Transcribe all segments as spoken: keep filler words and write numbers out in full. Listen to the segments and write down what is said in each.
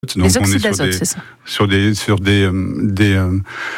Donc les oxydes on est sur d'azote, des, c'est ça. Sur des, sur des, euh, des, euh,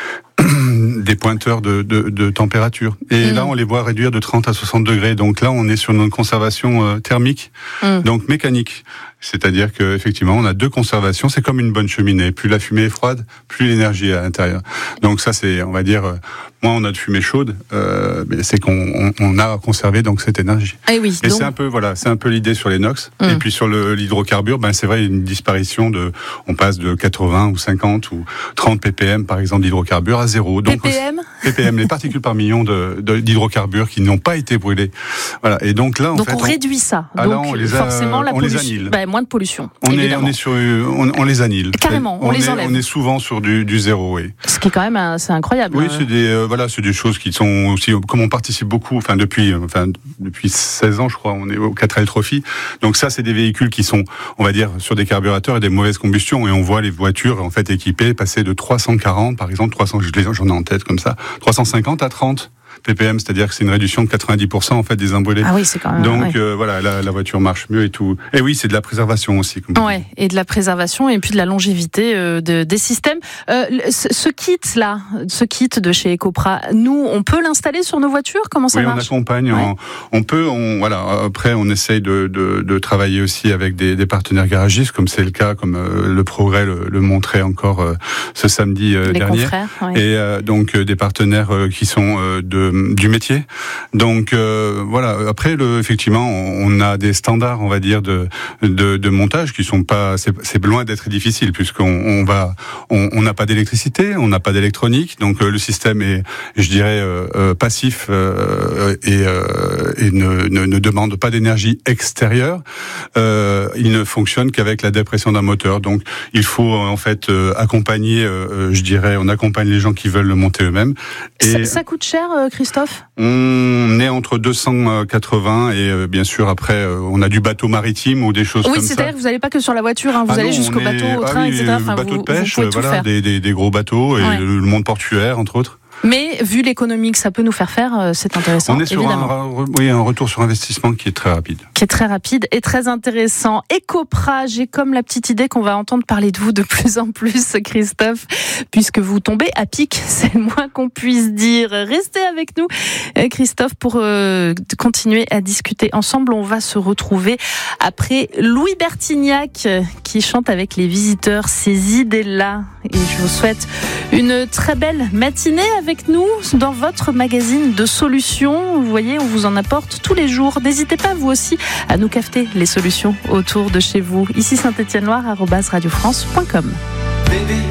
des pointeurs de, de, de température. Et mmh. là, on les voit réduire de trente à soixante degrés. Donc là, on est sur une conservation euh, thermique, mmh. donc mécanique. C'est-à-dire que effectivement, on a deux conservations. C'est comme une bonne cheminée. Plus la fumée est froide, plus l'énergie est à l'intérieur. Donc ça, c'est, on va dire, euh, moins on a de fumée chaude, euh, c'est qu'on on, on a conservé donc cette énergie. Et oui. Et donc... c'est un peu, voilà, c'est un peu l'idée sur l'inox. Mmh. Et puis sur le, l'hydrocarbure, ben c'est vrai, il y a une disparition de, on passe de quatre-vingts ou cinquante ou trente ppm par exemple d'hydrocarbures à zéro. Donc, ppm. ppm, les particules par million de, de d'hydrocarbures qui n'ont pas été brûlés. Voilà. Et donc là, en donc fait, on, on réduit ça. Ah donc là, on les a, forcément, la on pollution, les annule. Ben, moins de pollution. On évidemment. est, on est sur, on, on les annule. Carrément, on, on les est, enlève. On est souvent sur du, du zéro, oui. Ce qui est quand même, un, c'est incroyable. Oui, c'est des, euh, voilà, c'est des choses qui sont aussi, comme on participe beaucoup, enfin depuis, enfin depuis seize ans, je crois, on est au quatre L Trophy. Donc ça, c'est des véhicules qui sont, on va dire, sur des carburateurs et des mauvaises combustions, et on voit les voitures en fait équipées passer de trois cent quarante, par exemple, trois cents, j'en ai en tête comme ça, trois cent cinquante à trente ppm, c'est-à-dire que c'est une réduction de quatre-vingt-dix pour cent en fait des imbrûlés. Ah oui, c'est quand même. Donc ouais. euh, voilà, la, la voiture marche mieux et tout. Et oui, c'est de la préservation aussi. Comme ouais, et de la préservation et puis de la longévité euh, de, des systèmes. Euh, ce, ce kit là, ce kit de chez Ecopra, nous, on peut l'installer sur nos voitures? Comment ça oui, marche? Oui, on accompagne. Ouais. On, on peut, on voilà. Après, on essaye de, de, de travailler aussi avec des, des partenaires garagistes, comme c'est le cas, comme euh, le Progrès le, le montrait encore euh, ce samedi euh, Les dernier. Confrères, ouais. Et euh, donc euh, des partenaires euh, qui sont euh, de du métier. Donc euh, voilà. Après, le, effectivement, on a des standards, on va dire, de de, de montage qui sont pas. C'est, c'est loin d'être difficile puisqu'on on va, on n'a pas d'électricité, on n'a pas d'électronique, donc euh, le système est, je dirais, euh, euh, passif euh, et, euh, et ne, ne, ne demande pas d'énergie extérieure. Euh, il ne fonctionne qu'avec la dépression d'un moteur. Donc il faut en fait euh, accompagner, euh, je dirais, on accompagne les gens qui veulent le monter eux-mêmes. Et ça, ça coûte cher, Christophe? On est entre deux cent quatre-vingts et euh, bien sûr après euh, on a du bateau maritime ou des choses oui, comme ça. Oui, c'est-à-dire que vous n'allez pas que sur la voiture, hein, vous ah allez non, jusqu'au est... bateau, au ah train, oui, et cetera. Enfin, bateau vous, de pêche, vous pouvez voilà, tout faire. Des, des, des gros bateaux et ouais. le, le monde portuaire entre autres. Mais vu l'économie que ça peut nous faire faire, c'est intéressant. On est sur évidemment. un, oui, un retour sur investissement qui est très rapide. Qui est très rapide et très intéressant. Ecopra, j'ai comme la petite idée qu'on va entendre parler de vous de plus en plus, Christophe, puisque vous tombez à pic, c'est le moins qu'on puisse dire. Restez avec nous, Christophe, pour euh, continuer à discuter ensemble. On va se retrouver après Louis Bertignac qui chante avec les visiteurs ces idées-là. Et je vous souhaite une très belle matinée avec nous dans votre magazine de solutions. Vous voyez, on vous en apporte tous les jours. N'hésitez pas, vous aussi, à nous capter les solutions autour de chez vous. Ici Saint-Étienne-Loire, arobase radio france point com. Baby.